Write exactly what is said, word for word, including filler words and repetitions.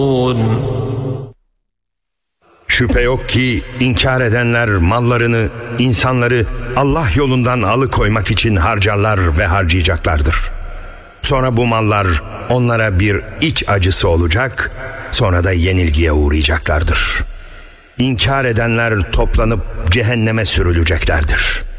Şüphe yok ki inkar edenler mallarını, insanları Allah yolundan alıkoymak için harcarlar ve harcayacaklardır. Sonra bu mallar onlara bir iç acısı olacak, sonra da yenilgiye uğrayacaklardır. İnkar edenler toplanıp cehenneme sürüleceklerdir.